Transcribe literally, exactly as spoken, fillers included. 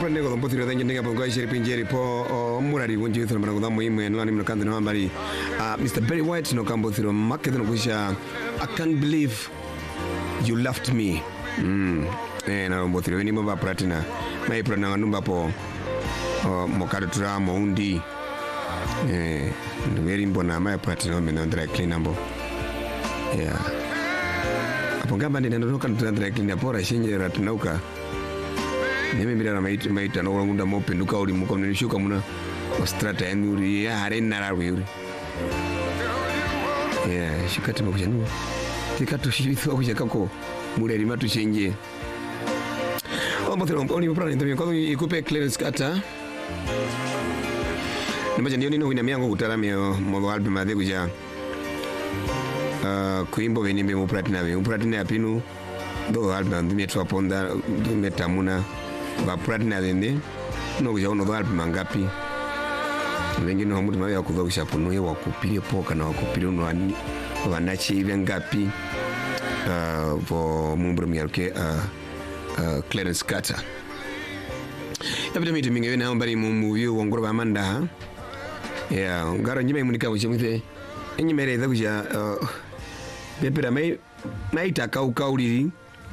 prende ko dompo tiro denje ndinga bongo shiri pinjeri po murari wonji thro mara ko muhimwe nlani mnakande no ambali Mister Barry White no kambo thro makedo no kusha I can't believe you left me mm eh na dompo thiro ni mba pratina mai prana numba po mokado tra mo undi eh very mbona mai pratina me no dry clean ambo yeah apo ngamba ndi ndo kan dry clean apora shinje ratunauka nime mira maita maita no ngunda mopenduka uri muko nishuka muna ostrata yanuri ya harena rawe uri yeah shikati makujanu tikato shibitwa kujakako mure rima tushenje omothero oni mprana ndio kwa ikupe Clarence Carter nimaje ndio nino winamia ngo kutaramio modo album ade kuja uh kuimbo venimbe mu platina mu platina apinu do album ndimetwa ponda ndimetamuna ba platina dende no kuja ono do album ngapi wengine wamuti mawe yakudhausha punuye wakupile poka na wakupile no ani wanachi ile ngapi uh po mumbro myalke uh Uh, Clarence Carter. Yapita miti mingi na mbali mu movie wongoro ba manda. Yeah, ngaro nyime munika buchimite. Enyi mereza kuja uh, bepera mai mai takau kauliri.